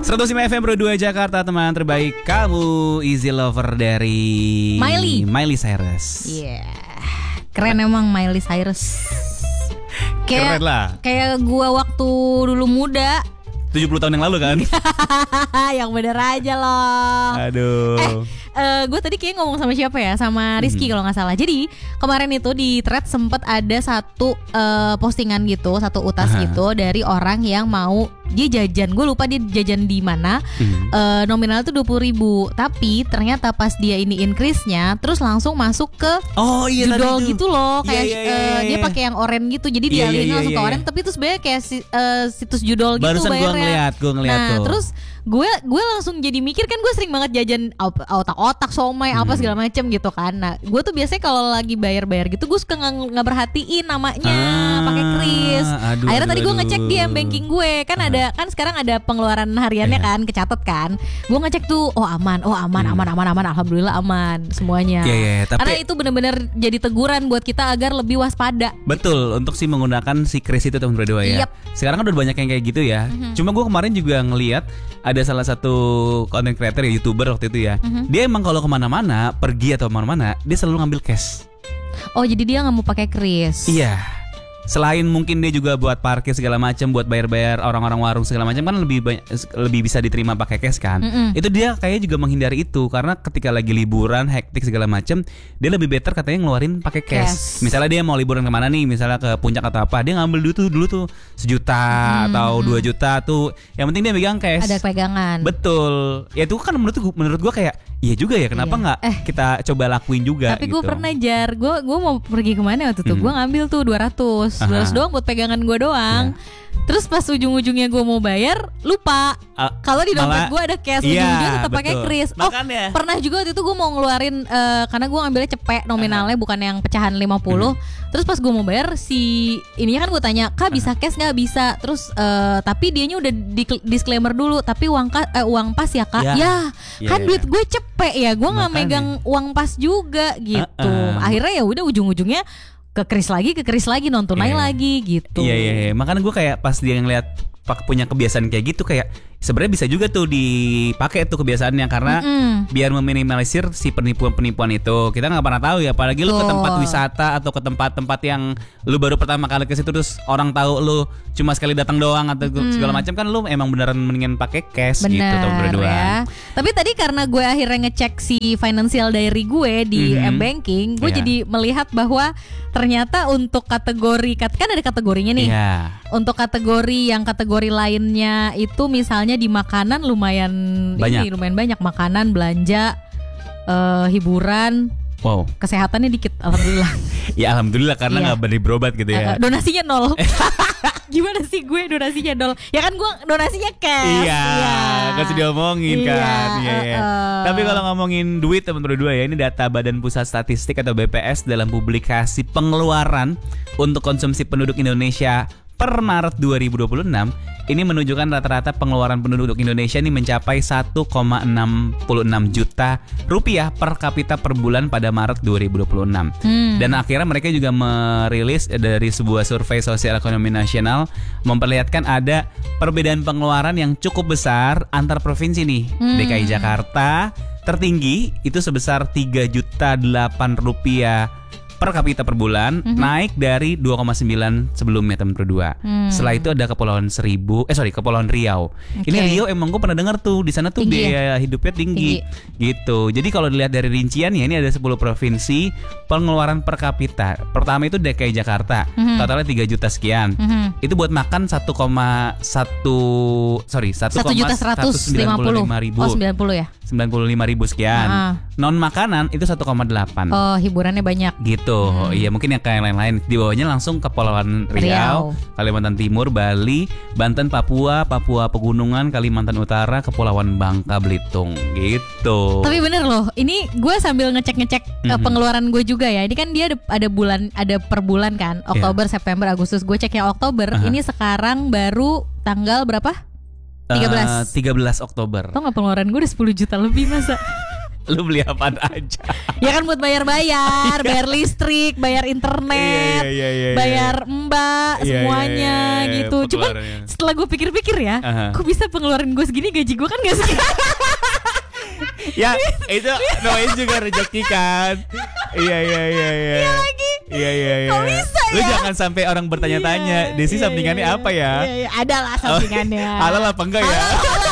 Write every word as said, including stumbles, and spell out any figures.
seratus lima F M Pro dua Jakarta, teman terbaik kamu. Easy Lover dari Miley Miley Cyrus. Iya yeah. Keren emang Miley Cyrus. Kayak, Keren lah. Kayak gua waktu dulu muda tujuh puluh tahun yang lalu kan. Yang bener aja loh. Aduh. Eh uh, gue tadi kayak ngomong sama siapa ya, sama Rizky hmm. kalau nggak salah. Jadi kemarin itu di thread sempet ada satu uh, postingan gitu, satu utas Aha. gitu dari orang yang mau dia jajan. Gue lupa dia jajan di mana. hmm. uh, Nominal tuh dua puluh ribu. Tapi ternyata pas dia ini increase-nya, terus langsung masuk ke oh, iya, judol gitu loh. Iya, Kayak iya, iya, uh, iya. dia pakai yang oranye gitu. Jadi iya, dia iya, iya, langsung iya, ke oranye. iya. Tapi itu sebenarnya kayak si, uh, situs judol gitu. Barusan gue ngeliat, gue ngeliat nah, tuh. terus gue gue langsung jadi mikir, kan gue sering banget jajan otak-otak, somai, hmm. apa segala macem gitu kan. Nah gue tuh biasanya kalau lagi bayar-bayar gitu, gue suka nggak berhatiin namanya ah, pakai kris. Aduh, akhirnya aduh, tadi gue aduh. ngecek di m-banking gue kan, ada kan sekarang ada pengeluaran hariannya yeah. kan, kecatet kan. Gue ngecek tuh, oh aman, oh aman, hmm. aman, aman, aman, alhamdulillah aman semuanya. yeah, yeah, tapi... Karena itu benar-benar jadi teguran buat kita agar lebih waspada. Betul, untuk si menggunakan si kris itu teman berdua ya. Yep. Sekarang kan udah banyak yang kayak gitu ya. Mm-hmm. Cuma gue kemarin juga ngelihat ada salah satu content creator ya, YouTuber waktu itu ya. Mm-hmm. Dia emang kalau kemana-mana, pergi atau kemana-mana, dia selalu ngambil cash. Oh, jadi dia nggak mau pakai kris? Iya. Selain mungkin dia juga buat parkir segala macam, buat bayar-bayar orang-orang warung segala macam kan lebih banyak, lebih bisa diterima pakai cash kan. Mm-mm. Itu dia kayaknya juga menghindari itu, karena ketika lagi liburan hektik segala macam, dia lebih better katanya ngeluarin pakai cash. cash. Misalnya dia mau liburan kemana nih, misalnya ke puncak atau apa, dia ngambil dulu tuh dulu tuh sejuta mm. atau dua juta tuh. Yang penting dia megang cash. Ada pegangan. Betul. Ya itu kan menurut menurut gua kayak iya juga ya, kenapa nggak iya. eh, kita coba lakuin juga. Tapi gitu. gue pernah jar, gue gue mau pergi kemana waktu itu, hmm. gue ngambil tuh dua ratus dua ratus doang buat pegangan gue doang. Yeah. Terus pas ujung-ujungnya gue mau bayar, lupa uh, kalau di dompet gue ada cash, iya, ujung-ujungnya tetap pakai kris. Oh, makanya. Pernah juga waktu itu gue mau ngeluarin uh, karena gue ngambilnya cepet nominalnya, uh-huh. bukan yang pecahan lima puluh. Hmm. Terus pas gue mau bayar, si ininya kan gue tanya, "Kak, bisa cash nggak?" Bisa. Terus uh, tapi dianya udah di- disclaimer dulu, tapi uang ka- uh, uang pas ya, Kak. Ya, ya kan ya, duit gue cepet ya, gue nggak megang uang pas juga gitu. Uh-uh. Akhirnya ya udah ujung-ujungnya ke kris lagi, ke kris lagi, non tunai yeah. lagi gitu. Iya iya iya. Makanya gue kayak pas dia ngeliat punya kebiasaan kayak gitu, kayak sebenarnya bisa juga tuh dipakai tuh kebiasaannya, karena mm-hmm. biar meminimalisir si penipuan-penipuan itu. Kita nggak pernah tahu ya, apalagi lu ke tempat wisata atau ke tempat-tempat yang lu baru pertama kali ke situ, terus orang tahu lu cuma sekali datang doang atau mm. segala macam, kan lu emang beneran mendingan pakai cash. Bener, gitu tuh berdua. Ya. Tapi tadi karena gue akhirnya ngecek si financial diary gue di mm-hmm. m-banking, gue yeah. jadi melihat bahwa ternyata untuk kategori, kan ada kategorinya nih. Yeah. Untuk kategori yang kategori lainnya itu misalnya di makanan lumayan banyak. Ini lumayan banyak, makanan, belanja, uh, hiburan. Wow. Kesehatannya dikit, alhamdulillah. Ya alhamdulillah, karena nggak iya. beli berobat gitu ya. Uh, donasinya nol. Gimana sih gue donasinya nol? Ya kan gue donasinya cash. Iya, iya. Kasih diomongin iya, kan. Iya, iya. Uh, uh. Tapi kalau ngomongin duit teman berdua ya, ini data Badan Pusat Statistik atau B P S dalam publikasi pengeluaran untuk konsumsi penduduk Indonesia per Maret dua ribu dua puluh enam ini menunjukkan rata-rata pengeluaran penduduk Indonesia ini mencapai satu koma enam enam juta rupiah per kapita per bulan pada Maret dua ribu dua puluh enam. Hmm. Dan akhirnya mereka juga merilis dari sebuah survei sosial ekonomi nasional memperlihatkan ada perbedaan pengeluaran yang cukup besar antar provinsi nih. Hmm. D K I Jakarta tertinggi itu sebesar tiga juta delapan rupiah per kapita per bulan, mm-hmm. naik dari dua koma sembilan sebelumnya teman berdua. Hmm. Setelah itu ada Kepulauan Seribu, eh sorry Kepulauan Riau. Okay. Ini Riau emang gue pernah dengar tuh di sana tuh tinggi biaya ya? hidupnya tinggi, tinggi, gitu. Jadi kalau dilihat dari rincian ya, ini ada sepuluh provinsi pengeluaran per kapita. Pertama itu D K I Jakarta, mm-hmm. totalnya tiga juta sekian. Mm-hmm. Itu buat makan satu koma satu sorry satu juta seratus lima puluh ribu. Oh sembilan puluh ya? sembilan puluh lima ribu sekian. Ah. Non makanan itu satu koma delapan. Oh hiburannya banyak. Gitu. Hmm. Iya mungkin yang kayak lain-lain. Di bawahnya langsung Kepulauan Riau, Riau, Kalimantan Timur, Bali, Banten, Papua, Papua Pegunungan, Kalimantan Utara, Kepulauan Bangka Belitung. Gitu. Tapi bener loh, ini gue sambil ngecek-ngecek mm-hmm. pengeluaran gue juga ya. Ini kan dia ada, ada bulan, ada per bulan kan. Oktober, yeah. September, Agustus. Gue cek yang Oktober. Uh-huh. Ini sekarang baru tanggal berapa? tiga belas Uh, tiga belas Oktober. Tau gak pengeluaran gue udah sepuluh juta lebih masa? Lu beli apaan aja? Ya kan buat bayar-bayar, bayar listrik, bayar internet, Iya, iya, iya, iya, bayar mbak, Iya, semuanya iya, iya, iya, gitu. Cuman pengeluarannya. setelah gue pikir-pikir ya, Aha. kok bisa pengeluaran gue segini, gaji gue kan gak segini. Ya itu namanya juga rezeki kan. Iya iya iya iya. Iya lagi. Iya iya iya. Kok bisa Lu ya? jangan sampai orang bertanya-tanya, Iya, Desi iya, sampingannya iya, apa ya? Iya, iya, ada lah sampingannya. Halal apa enggak ya? Halal, halal.